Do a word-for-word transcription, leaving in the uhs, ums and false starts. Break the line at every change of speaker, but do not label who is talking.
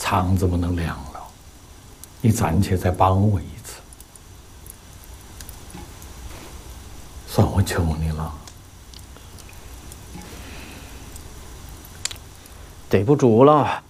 肠子不能凉了，你暂且再帮我一次，算我求你了。
对不住了。